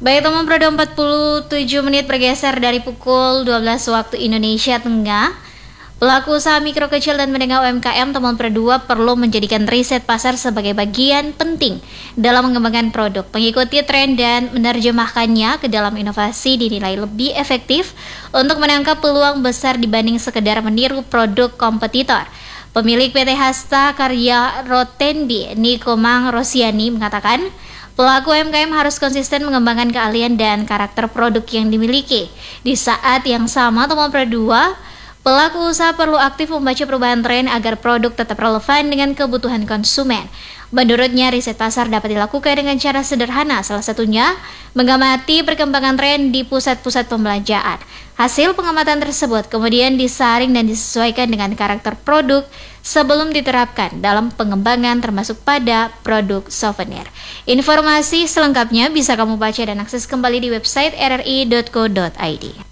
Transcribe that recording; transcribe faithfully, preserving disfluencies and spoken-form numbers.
Baik teman Pro empat puluh tujuh menit bergeser dari pukul dua belas waktu Indonesia Tengah. Pelaku usaha mikro kecil dan menengah U M K M teman Pro dua perlu menjadikan riset pasar sebagai bagian penting dalam mengembangkan produk, mengikuti tren dan menerjemahkannya ke dalam inovasi dinilai lebih efektif untuk menangkap peluang besar dibanding sekedar meniru produk kompetitor. Pemilik P T Hasta Karya Rotendi, Nikomang Rosiani mengatakan, pelaku U M K M harus konsisten mengembangkan keahlian dan karakter produk yang dimiliki. Di saat yang sama, teman Pro dua, pelaku usaha perlu aktif membaca perubahan tren agar produk tetap relevan dengan kebutuhan konsumen. Menurutnya, riset pasar dapat dilakukan dengan cara sederhana, salah satunya mengamati perkembangan tren di pusat-pusat pembelanjaan. Hasil pengamatan tersebut kemudian disaring dan disesuaikan dengan karakter produk sebelum diterapkan dalam pengembangan termasuk pada produk souvenir. Informasi selengkapnya bisa kamu baca dan akses kembali di website r r i dot co dot i d.